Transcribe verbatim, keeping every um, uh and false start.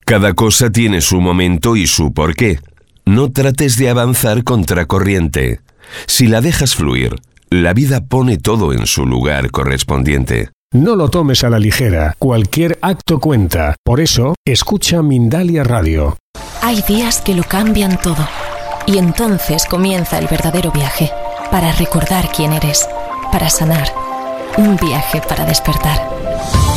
Cada cosa tiene su momento y su porqué. No trates de avanzar contracorriente. Si la dejas fluir, la vida pone todo en su lugar correspondiente. No lo tomes a la ligera, cualquier acto cuenta. Por eso, escucha Mindalia Radio. Hay días que lo cambian todo. Y entonces comienza el verdadero viaje. Para recordar quién eres. Para sanar. Un viaje para despertar.